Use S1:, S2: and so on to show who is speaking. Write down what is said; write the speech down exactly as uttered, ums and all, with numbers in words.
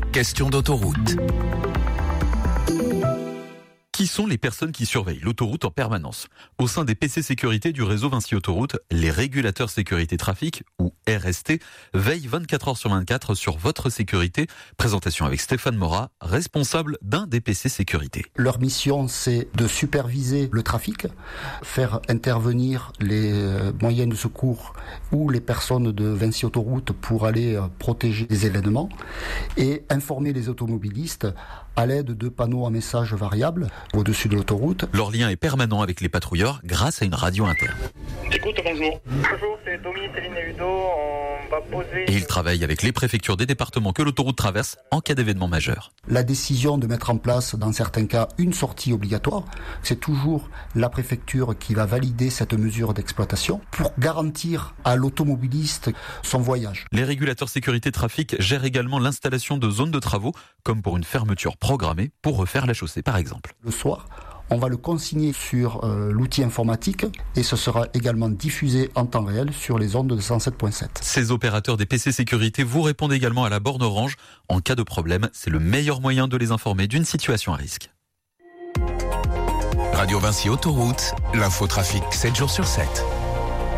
S1: Question d'autoroute.
S2: Qui sont les personnes qui surveillent l'autoroute en permanence ? Au sein des P C sécurité du réseau Vinci Autoroute, les régulateurs sécurité trafic, ou R S T, veillent vingt-quatre heures sur vingt-quatre sur votre sécurité. Présentation avec Stéphane Morat, responsable d'un des P C sécurité.
S3: Leur mission, c'est de superviser le trafic, faire intervenir les moyens de secours ou les personnes de Vinci Autoroute pour aller protéger les événements et informer les automobilistes à l'aide de panneaux à messages variables au-dessus de l'autoroute.
S2: Leur lien est permanent avec les patrouilleurs grâce à une radio interne.
S4: Écoute, bonjour. Bonjour, c'est Tommy, Céline et Ludo. On va poser...
S2: Et ils travaillent avec les préfectures des départements que l'autoroute traverse en cas d'événement majeur.
S3: La décision de mettre en place, dans certains cas, une sortie obligatoire, c'est toujours la préfecture qui va valider cette mesure d'exploitation pour garantir à l'automobiliste son voyage.
S2: Les régulateurs sécurité trafic gèrent également l'installation de zones de travaux, comme pour une fermeture programmée pour refaire la chaussée par exemple.
S3: Le soir, on va le consigner sur euh, l'outil informatique et ce sera également diffusé en temps réel sur les ondes de cent sept virgule sept.
S2: Ces opérateurs des P C sécurité vous répondent également à la borne orange. En cas de problème, c'est le meilleur moyen de les informer d'une situation à risque.
S1: Radio Vinci Autoroute, l'infotrafic sept jours sur sept.